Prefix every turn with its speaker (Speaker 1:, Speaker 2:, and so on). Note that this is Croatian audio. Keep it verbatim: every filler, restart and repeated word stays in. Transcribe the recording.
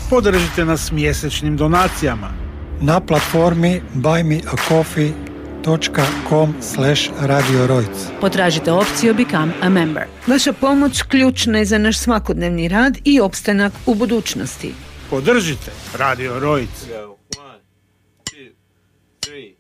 Speaker 1: Podržite nas mjesečnim donacijama
Speaker 2: na platformi buy me a coffee dot com slash radio rojc.
Speaker 3: Potražite opciju Become a Member. Vaša pomoć ključna je za naš svakodnevni rad i opstanak u budućnosti.
Speaker 1: Podržite Radio Rojc.
Speaker 4: One, two, three.